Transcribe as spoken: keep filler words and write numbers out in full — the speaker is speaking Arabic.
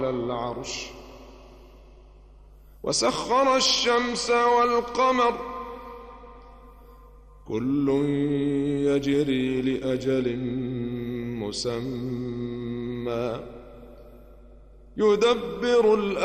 العرش وسخر الشمس والقمر كل يجري لأجل مسمى يدبر الأمر